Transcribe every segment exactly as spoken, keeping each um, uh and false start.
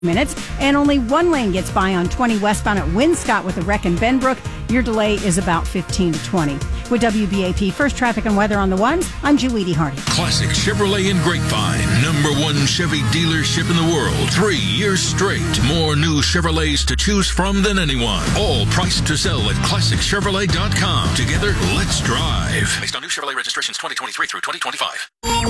minutes, and only one lane gets by on twenty westbound at Winscott with a wreck in Benbrook. Your delay is about fifteen to twenty. With W B A P First Traffic and Weather on the Ones, I'm Julie Hardy. Classic Chevrolet in Grapevine, number one Chevy dealership in the world. Three years straight. More new Chevrolets to choose from than anyone. All priced to sell at classic chevrolet dot com. Together, let's drive. Based on new Chevrolet registrations twenty twenty-three through twenty twenty-five.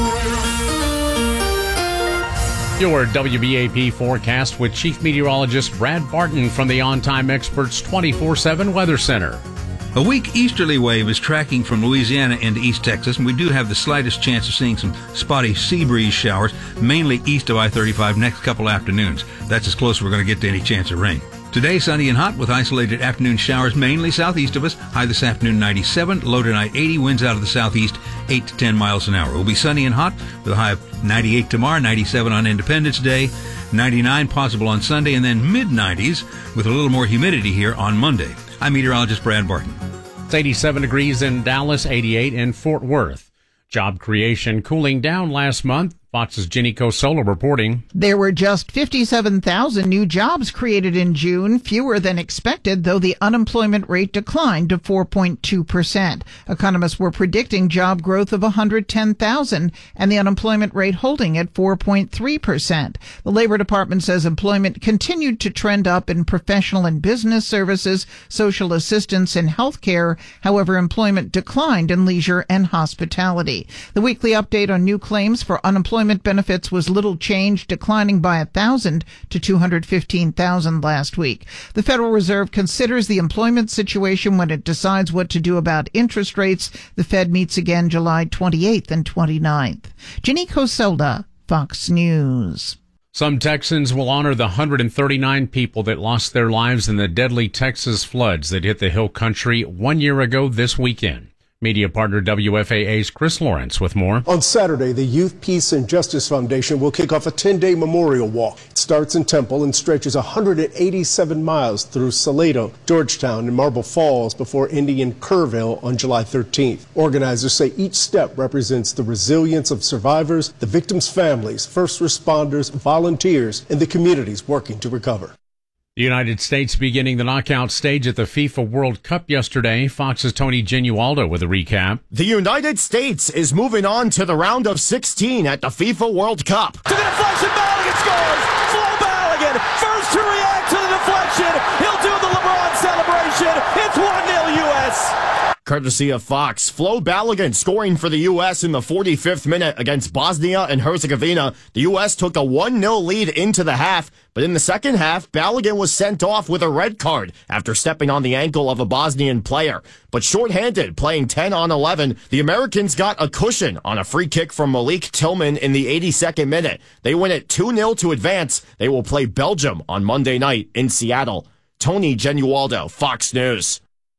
Your W B A P forecast with Chief Meteorologist Brad Barton from the On Time Experts twenty-four seven Weather Center. A weak easterly wave is tracking from Louisiana into East Texas, and we do have the slightest chance of seeing some spotty sea breeze showers, mainly east of I thirty-five next couple afternoons. That's as close as we're going to get to any chance of rain. Today, sunny and hot with isolated afternoon showers mainly southeast of us. High this afternoon ninety-seven, low tonight eighty, winds out of the southeast eight to ten miles an hour. It will be sunny and hot with a high of ninety-eight tomorrow, ninety-seven on Independence Day, ninety-nine possible on Sunday, and then mid nineties with a little more humidity here on Monday. I'm meteorologist Brad Barton. It's eighty-seven degrees in Dallas, eighty-eight in Fort Worth. Job creation cooling down last month. Fox's Jenny Cosola reporting. There were just fifty-seven thousand new jobs created in June, fewer than expected, though the unemployment rate declined to four point two percent. Economists were predicting job growth of one hundred ten thousand and the unemployment rate holding at four point three percent. The Labor Department says employment continued to trend up in professional and business services, social assistance, and health care. However, employment declined in leisure and hospitality. The weekly update on new claims for unemployment benefits was little change, declining by one thousand to two hundred fifteen thousand last week. The Federal Reserve considers the employment situation when it decides what to do about interest rates. The Fed meets again July twenty-eighth and twenty-ninth. Jenny Cosola, Fox News. Some Texans will honor the one hundred thirty-nine people that lost their lives in the deadly Texas floods that hit the Hill Country one year ago this weekend. Media partner W F A A's Chris Lawrence with more. On Saturday, the Youth, Peace, and Justice Foundation will kick off a ten-day memorial walk. It starts in Temple and stretches one hundred eighty-seven miles through Salado, Georgetown, and Marble Falls before ending in Kerrville on July thirteenth. Organizers say each step represents the resilience of survivors, the victims' families, first responders, volunteers, and the communities working to recover. The United States beginning the knockout stage at the FIFA World Cup yesterday. Fox's Tony Genualdo with a recap. The United States is moving on to the round of sixteen at the FIFA World Cup. To the deflection, Balogun scores! Flo Balogun, first to react to the deflection. He'll do the LeBron celebration. It's one nil U S Courtesy of Fox, Flo Balogun scoring for the U S in the forty-fifth minute against Bosnia and Herzegovina. The U S took a one nil lead into the half, but in the second half, Balogun was sent off with a red card after stepping on the ankle of a Bosnian player. But shorthanded, playing ten on eleven, the Americans got a cushion on a free kick from Malik Tillman in the eighty-second minute. They win it two nil to advance. They will play Belgium on Monday night in Seattle. Tony Genualdo, Fox News.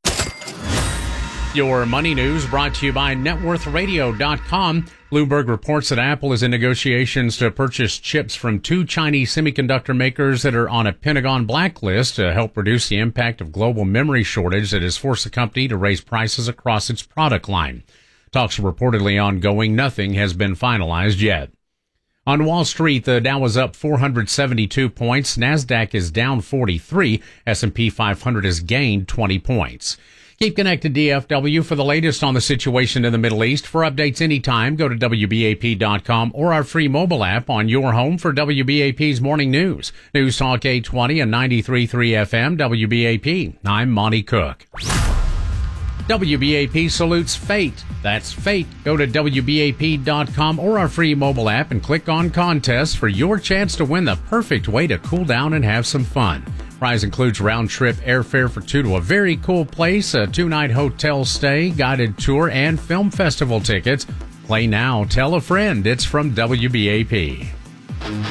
Your money news brought to you by net worth radio dot com. Bloomberg reports that Apple is in negotiations to purchase chips from two Chinese semiconductor makers that are on a Pentagon blacklist to help reduce the impact of global memory shortage that has forced the company to raise prices across its product line. Talks are reportedly ongoing. Nothing has been finalized yet. On Wall Street, the Dow was up four hundred seventy-two points. NASDAQ is down forty-three. S and P five hundred has gained twenty points. Keep connected D F W for the latest on the situation in the Middle East. For updates anytime, go to W B A P dot com or our free mobile app on your home for W B A P's Morning News. News Talk eight twenty and ninety-three point three F M, W B A P. I'm Monty Cook. W B A P salutes fate. That's fate. Go to W B A P dot com or our free mobile app and click on contests for your chance to win the perfect way to cool down and have some fun. Prize includes round-trip airfare for two to a very cool place, a two-night hotel stay, guided tour, and film festival tickets. Play now. Tell a friend. It's from W B A P.